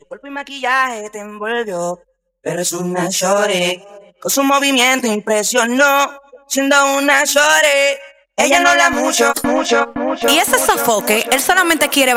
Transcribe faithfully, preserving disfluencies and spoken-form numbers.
cuerpo y maquillaje te envolvió, pero es una shorty. Con su movimiento impresionó, siendo una shorty. Ella no habla mucho, mucho, mucho. Y ese sofoque, él solamente quiere